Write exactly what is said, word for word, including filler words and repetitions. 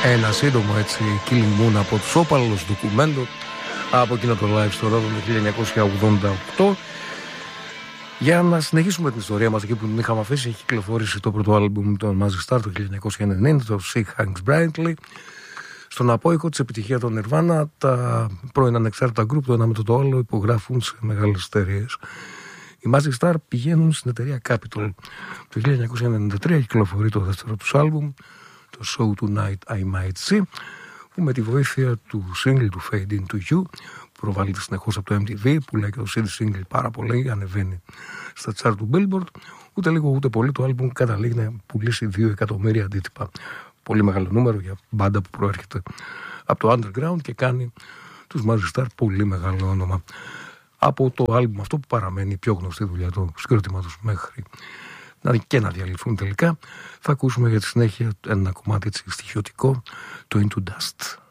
Ένα σύντομο έτσι Killing Moon από τους Όπαλους ντοκουμέντο από εκείνο το live στο Ρόδο το χίλια εννιακόσια ογδόντα οκτώ. Για να συνεχίσουμε την ιστορία μας εκεί που την είχαμε αφήσει, έχει κυκλοφορήσει το πρώτο άλμπουμ των Magic Star το χίλια εννιακόσια ενενήντα, το She Hangs Brightly. Στον απόϊκο της επιτυχία των Nirvana, τα πρώην ανεξάρτητα γκρουπ το ένα με το, το άλλο υπογράφουν σε μεγάλες εταιρείες. Οι Magic Star πηγαίνουν στην εταιρεία Capitol. Το χίλια εννιακόσια ενενήντα τρία κυκλοφορεί το δεύτερο τους άλμπουμ, το Show Tonight I Might See, που με τη βοήθεια του single του Fade Into You, που προβάλλεται συνεχώς από το εμ τι βι, που λέει και το σι ντι single πάρα πολύ, ανεβαίνει στα chart του Billboard, ούτε λίγο ούτε πολύ το άλμπουμ καταλήγει να πουλήσει δύο εκατομμύρια αντίτυπα. Πολύ μεγάλο νούμερο για μπάντα που προέρχεται από το underground και κάνει τους Magic Star πολύ μεγάλο όνομα. Από το άλμπουμ αυτό που παραμένει η πιο γνωστή δουλειά του συγκροτήματος μέχρι και να διαλυθούν τελικά, θα ακούσουμε για τη συνέχεια ένα κομμάτι έτσι στοιχειωτικό, το Into Dust.